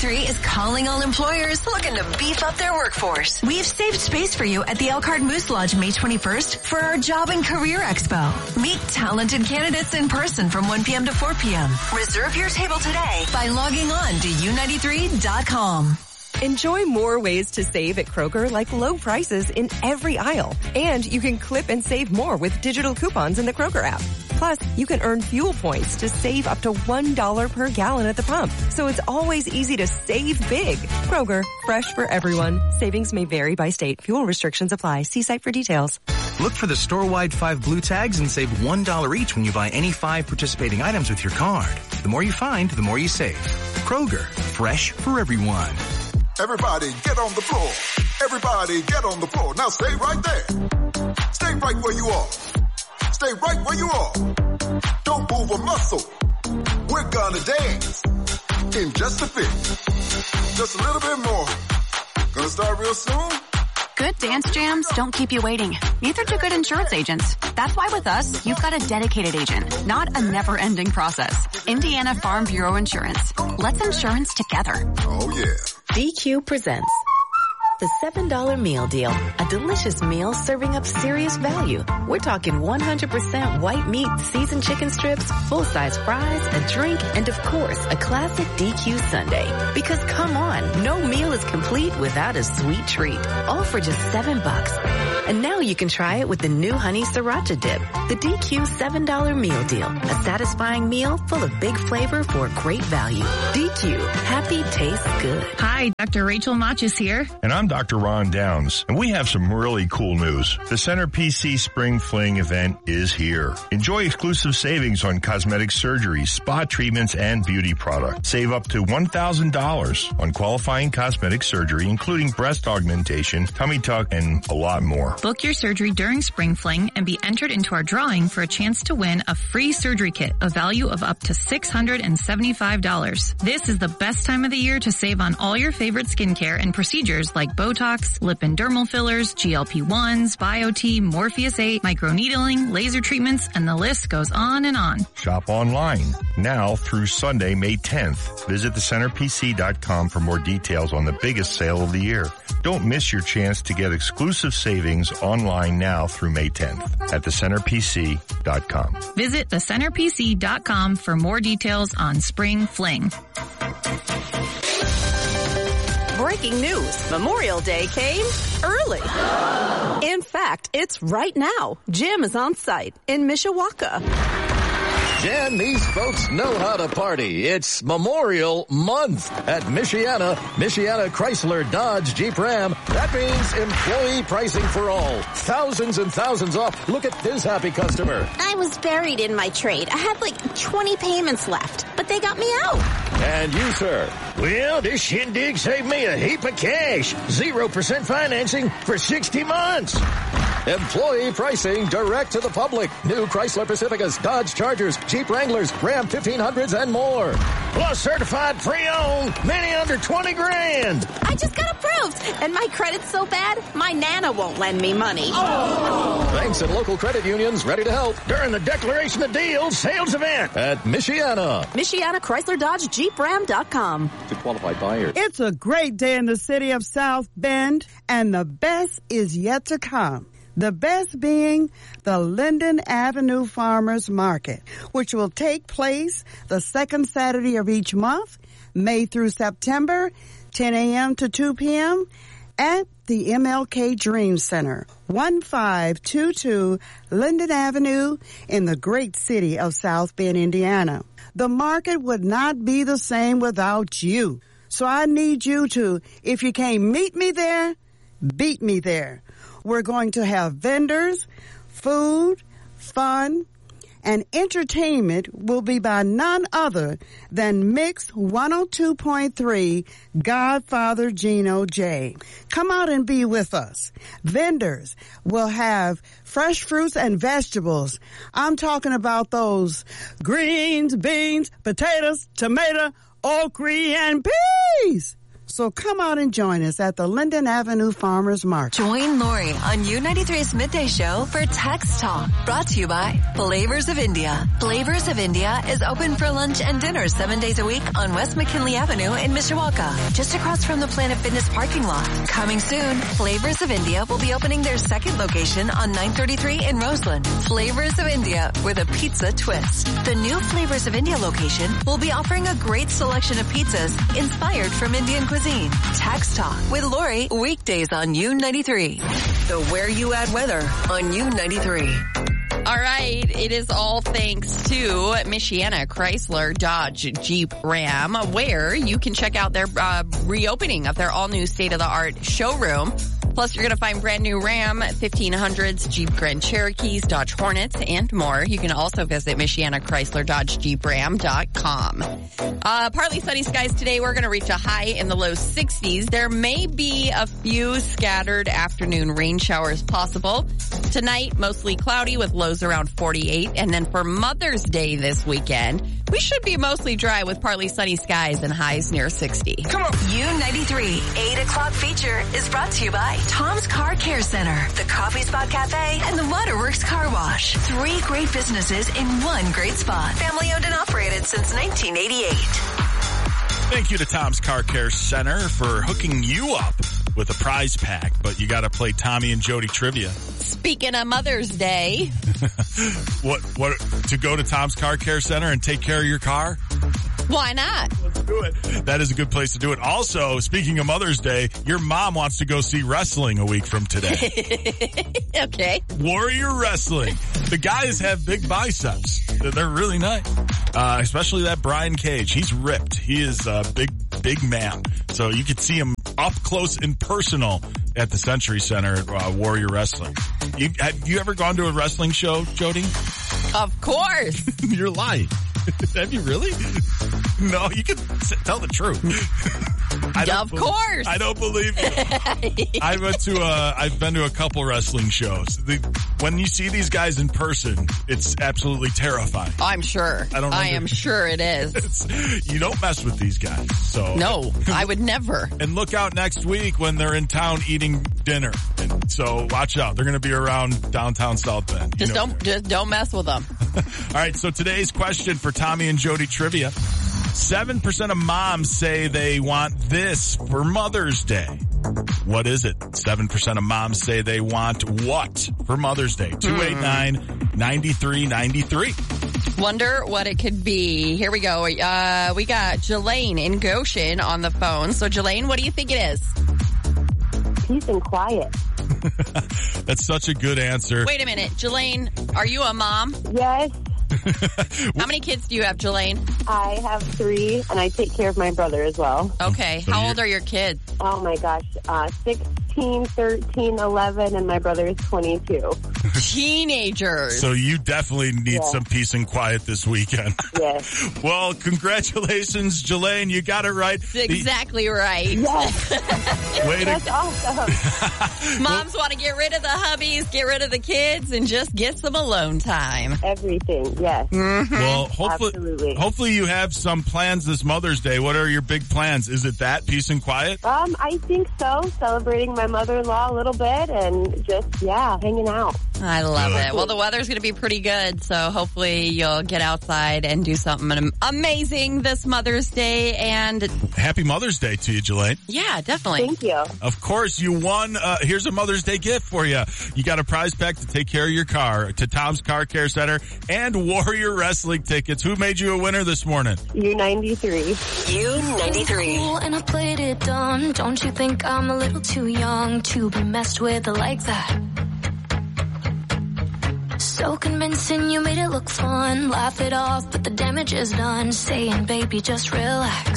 U93 is calling all employers looking to beef up their workforce. We've saved space for you at the Elkhart Moose Lodge May 21st for our Job and Career Expo. Meet talented candidates in person from 1 p.m. to 4 p.m. Reserve your table today by logging on to u93.com. Enjoy more ways to save at Kroger, like low prices in every aisle. And you can clip and save more with digital coupons in the Kroger app. Plus, you can earn fuel points to save up to $1 per gallon at the pump. So it's always easy to save big. Kroger, fresh for everyone. Savings may vary by state. Fuel restrictions apply. See site for details. Look for the store-wide 5 blue tags and save $1 each when you buy any 5 participating items with your card. The more you find, the more you save. Kroger, fresh for everyone. Everybody get on the floor. Everybody get on the floor. Now stay right there. Stay right where you are. Stay right where you are. Don't move a muscle. We're gonna dance in just a bit. Just a little bit more. Gonna start real soon. Good dance jams don't keep you waiting. Neither do good insurance agents. That's why with us, you've got a dedicated agent, not a never-ending process. Indiana Farm Bureau Insurance. Let's insurance together. Oh, yeah. DQ presents the $7 meal deal, a delicious meal serving up serious value. We're talking 100% white meat, seasoned chicken strips, full-size fries, a drink, and of course, a classic DQ sundae. Because come on, no meal is complete without a sweet treat. All for just $7. And now you can try it with the new honey sriracha dip. The DQ $7 meal deal, a satisfying meal full of big flavor for great value. DQ, happy tastes good. Hi, Dr. Rachel Machis here. And I'm Dr. Ron Downs, and we have some really cool news. The Center PC Spring Fling event is here. Enjoy exclusive savings on cosmetic surgery, spa treatments, and beauty products. Save up to $1,000 on qualifying cosmetic surgery, including breast augmentation, tummy tuck, and a lot more. Book your surgery during Spring Fling and be entered into our drawing for a chance to win a free surgery kit, a value of up to $675. This is the best time of the year to save on all your favorite skincare and procedures like Botox, lip and dermal fillers, GLP-1s, Bio-T, Morpheus 8, microneedling, laser treatments, and the list goes on and on. Shop online now through Sunday, May 10th. Visit thecenterpc.com for more details on the biggest sale of the year. Don't miss your chance to get exclusive savings online now through May 10th at thecenterpc.com. Visit thecenterpc.com for more details on Spring Fling. Breaking news. Memorial Day came early. In fact, it's right now. Jim is on site in Mishawaka. Jen, these folks know how to party. It's Memorial Month at Michiana Chrysler Dodge Jeep Ram. That means employee pricing for all. Thousands and thousands off. Look at this happy customer. I was buried in my trade. I had like 20 payments left, but they got me out. And you, sir? Well, this shindig saved me a heap of cash. 0% financing for 60 months. Employee pricing direct to the public. New Chrysler Pacificas, Dodge Chargers, Jeep Wranglers, Ram 1500s, and more. Plus certified pre-owned, many under 20 grand. I just got approved, and my credit's so bad, my Nana won't lend me money. Oh. Banks and local credit unions ready to help during the Declaration of Deals sales event at Michiana. Michiana Chrysler Dodge Jeep Ram.com. To qualified buyers. It's a great day in the city of South Bend, and the best is yet to come. The best being the Linden Avenue Farmers Market, which will take place the second Saturday of each month, May through September, 10 a.m. to 2 p.m., at the MLK Dream Center, 1522 Linden Avenue in the great city of South Bend, Indiana. The market would not be the same without you. So I need you to, if you can't meet me there, beat me there. We're going to have vendors, food, fun, and entertainment will be by none other than Mix 102.3 Godfather Gino J. Come out and be with us. Vendors will have fresh fruits and vegetables. I'm talking about those greens, beans, potatoes, tomato, okra, and peas. So come out and join us at the Linden Avenue Farmers Market. Join Lori on U93's Midday Show for Text Talk, brought to you by Flavors of India. Flavors of India is open for lunch and dinner 7 days a week on West McKinley Avenue in Mishawaka, just across from the Planet Fitness parking lot. Coming soon, Flavors of India will be opening their second location on 933 in Roseland. Flavors of India with a pizza twist. The new Flavors of India location will be offering a great selection of pizzas inspired from Indian cuisine. Tax Talk with Lori, weekdays on U93. The Where You At weather on U93. All right, it is all thanks to Michiana Chrysler Dodge Jeep Ram, where you can check out their reopening of their all-new state-of-the-art showroom. Plus, you're going to find brand new Ram, 1500s, Jeep Grand Cherokees, Dodge Hornets, and more. You can also visit MichianaChryslerDodgeJeepRam.com. Partly sunny skies today. We're going to reach a high in the low 60s. There may be a few scattered afternoon rain showers possible. Tonight, mostly cloudy with lows around 48. And then for Mother's Day this weekend, we should be mostly dry with partly sunny skies and highs near 60. Come on. U93 8 o'clock feature is brought to you by Tom's Car Care Center, the Coffee Spot Cafe, and the Waterworks Car Wash. 3 great businesses in one great spot. Family owned and operated since 1988. Thank you to Tom's Car Care Center for hooking you up with a prize pack, but you got to play Tommy and Jody trivia. Speaking of Mother's Day. What, to go to Tom's Car Care Center and take care of your car? Why not? Let's do it. That is a good place to do it. Also, speaking of Mother's Day, your mom wants to go see wrestling a week from today. Okay. Warrior Wrestling. The guys have big biceps. They're really nice. Especially that Brian Cage. He's ripped. He is a big man. So you could see him up close and personal at the Century Center at Warrior Wrestling. Have you ever gone to a wrestling show, Jody? Of course. You're lying. Have you really? No, you can tell the truth. Of course. I don't believe you. I've been to a couple wrestling shows. When you see these guys in person, it's absolutely terrifying. I'm sure. I am sure it is. You don't mess with these guys. So no, I would never. And look out next week when they're in town eating dinner. And so watch out. They're going to be around downtown South Bend. Just don't mess with them. All right. So today's question for Tommy and Jody trivia. 7% of moms say they want this for Mother's Day. What is it? 7% of moms say they want what for Mother's Day? 289-9393. Wonder what it could be. Here we go. We got Jelaine in Goshen on the phone. So Jelaine, what do you think it is? Peace and quiet. That's such a good answer. Wait a minute. Jelaine, are you a mom? Yes. How many kids do you have, Jelaine? I have 3, and I take care of my brother as well. Okay. How old are your kids? Oh, my gosh. 16, 13, 11, and my brother is 22. Teenagers. So you definitely need some peace and quiet this weekend. Yes. Well, congratulations, Jelaine. You got it right. That's exactly right. Yes. That's awesome. Moms want to get rid of the hubbies, get rid of the kids, and just get some alone time. Everything, yes. Mm-hmm. Well, hopefully you have some plans this Mother's Day. What are your big plans? Is it that, peace and quiet? I think so. Celebrating my mother-in-law a little bit and just, hanging out. I love it. Well, the weather's going to be pretty good, so hopefully you'll get outside and do something amazing this Mother's Day. And happy Mother's Day to you, Jelaine. Yeah, definitely. Thank you. Of course, you won. Here's a Mother's Day gift for you. You got a prize pack to take care of your car, to Tom's Car Care Center, and Warrior Wrestling tickets. Who made you a winner this morning? U93. U93. Cool and I played it dumb. Don't you think I'm a little too young to be messed with like that? So convincing, you made it look fun. Laugh it off, but the damage is done. Saying, baby, just relax.